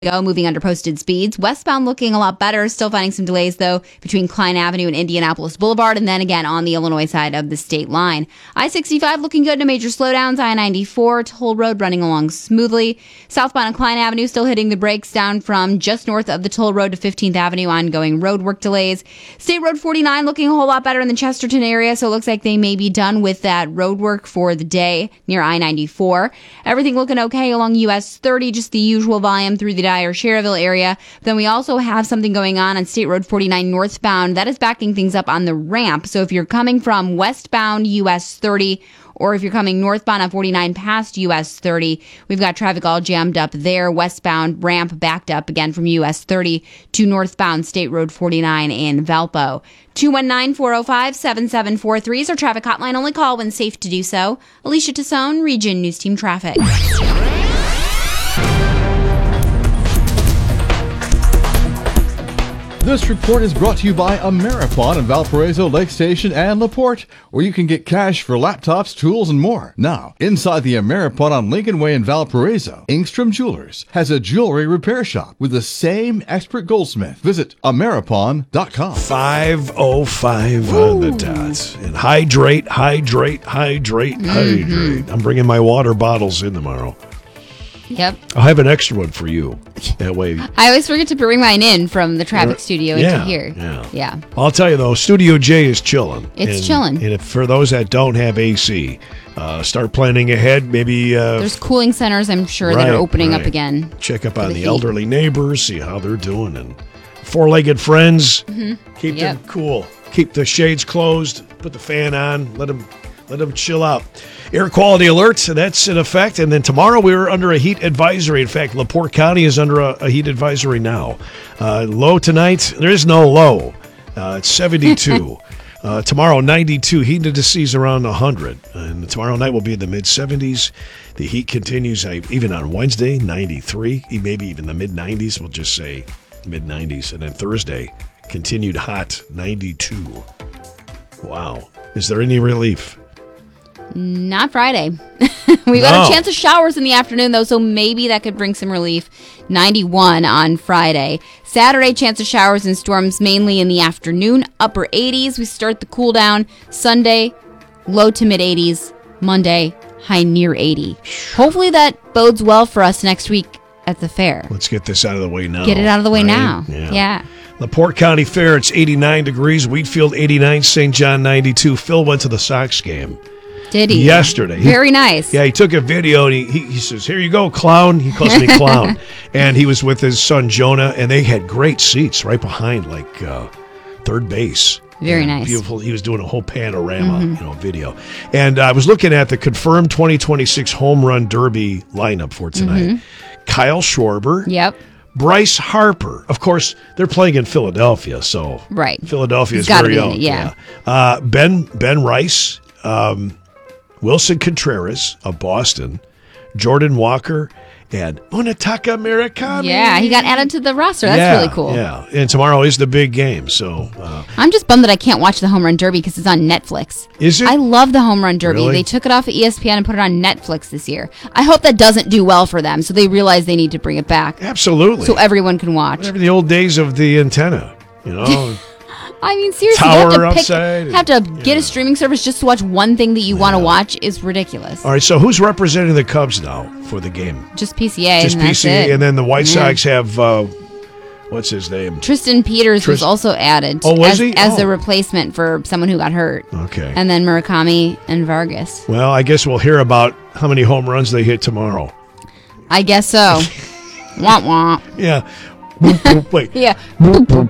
go, moving under posted speeds. Westbound looking a lot better. Still finding some delays, though, between Klein Avenue and Indianapolis Boulevard, and then again on the Illinois side of the state line. I-65 looking good, no major slowdowns. I-94 Toll Road running along smoothly. Southbound on Klein Avenue still hitting the brakes down from just north of the Toll Road to 15th Avenue. Ongoing road work delays. State Road 49 looking a whole lot better in the Chesterton area, so it looks like they may be done with that road work for the day near I-94. Everything looking okay along US 30, just the usual volume through the Dyer Cherville area. Then we also have something going on State Road 49 northbound. That is backing things up on the ramp. So if you're coming from westbound US 30, or if you're coming northbound on 49 past US 30, we've got traffic all jammed up there. Westbound ramp backed up again from US 30 to northbound State Road 49 in Valpo. 219-405-7743 is our traffic hotline. Only call when safe to do so. Alicia Tassone, Region News Team Traffic. This report is brought to you by Ameripon in Valparaiso, Lake Station, and LaPorte, where you can get cash for laptops, tools, and more. Now, inside the Ameripon on Lincoln Way in Valparaiso, Engstrom Jewelers has a jewelry repair shop with the same expert goldsmith. Visit Ameripon.com. 5:05 on the dot. And hydrate. I'm bringing my water bottles in tomorrow. Yep. I'll have an extra one for you. That way. I always forget to bring mine in from the traffic studio into here. Yeah. I'll tell you, though, Studio J is chilling. It's chilling. And if, for those that don't have AC, start planning ahead. Maybe there's cooling centers, I'm sure, that are opening up again. Check up on the elderly neighbors, see how they're doing. And four-legged friends, keep them cool. Keep the shades closed, put the fan on, let them chill out. Air quality alerts, that's in effect. And then tomorrow we're under a heat advisory. In fact, LaPorte County is under a heat advisory now. Low tonight, there is no low. It's 72. Tomorrow, 92. Heat indices around 100. And tomorrow night will be in the mid-70s. The heat continues even on Wednesday, 93. Maybe even the mid-90s. We'll just say mid-90s. And then Thursday, continued hot, 92. Wow. Is there any relief? Not Friday. We got a chance of showers in the afternoon, though, so maybe that could bring some relief. 91 on Friday. Saturday, chance of showers and storms mainly in the afternoon. Upper 80s. We start the cool down. Sunday, low to mid 80s. Monday, high near 80. Hopefully that bodes well for us next week at the fair. Let's get this out of the way now. Get it out of the way now. Yeah. LaPorte County Fair, it's 89 degrees. Wheatfield, 89. St. John, 92. Phil went to the Sox game. Did he? Yesterday. Very nice. Yeah, he took a video and he says, "Here you go, clown." He calls me clown. And he was with his son, Jonah, and they had great seats right behind, third base. Very nice. Beautiful. He was doing a whole panorama, video. And I was looking at the confirmed 2026 Home Run Derby lineup for tonight. Kyle Schwarber. Yep. Bryce Harper. Of course, they're playing in Philadelphia, so Philadelphia is very own. Ben Rice. Wilson Contreras of Boston, Jordan Walker, and Munetaka Murakami. Yeah, he got added to the roster. That's really cool. Yeah, and tomorrow is the big game. So I'm just bummed that I can't watch the Home Run Derby because it's on Netflix. Is it? I love the Home Run Derby. Really? They took it off of ESPN and put it on Netflix this year. I hope that doesn't do well for them, so they realize they need to bring it back. Absolutely. So everyone can watch. Whatever the old days of the antenna, I mean, seriously, have to get a streaming service just to watch one thing that you want to watch is ridiculous. All right, so who's representing the Cubs now for the game? Just PCA. Just PCA, and then the White Sox have, what's his name? Tristan Peters was also added as a replacement for someone who got hurt. Okay. And then Murakami and Vargas. Well, I guess we'll hear about how many home runs they hit tomorrow. I guess so. Womp womp. Yeah. Boop, boop, wait. Yeah. Boop, boop,